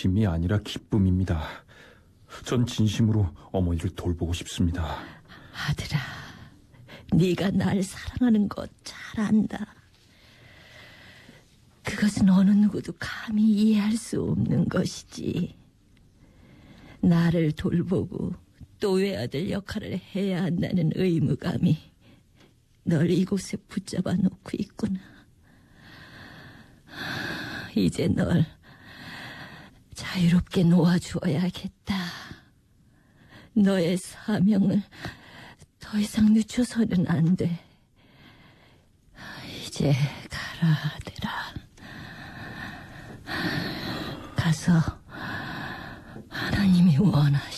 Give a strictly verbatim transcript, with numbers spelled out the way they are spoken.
의심이 아니라 기쁨입니다. 전 진심으로 어머니를 돌보고 싶습니다. 아들아, 네가 날 사랑하는 것 잘 안다. 그것은 어느 누구도 감히 이해할 수 없는 것이지. 나를 돌보고 또 외아들 역할을 해야 한다는 의무감이 널 이곳에 붙잡아 놓고 있구나. 이제 널 자유롭게 놓아주어야겠다. 너의 사명을 더 이상 늦춰서는 안 돼. 이제 가라, 아들아. 가서 하나님이 원하시는